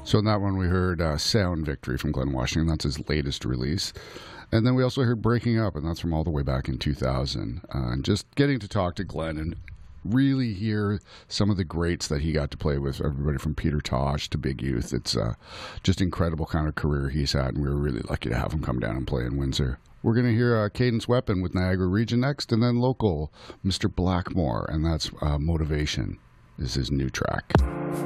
So in that one, we heard Sound Victory from Glenn Washington. That's his latest release. And then we also heard Breaking Up, and that's from all the way back in 2000. And just getting to talk to Glenn and really hear some of the greats that he got to play with, everybody from Peter Tosh to Big Youth. It's just incredible kind of career he's had, and we were really lucky to have him come down and play in Windsor. We're going to hear Cadence Weapon with Niagara Region next, and then local Mr. Blackmore, and that's Motivation is his new track.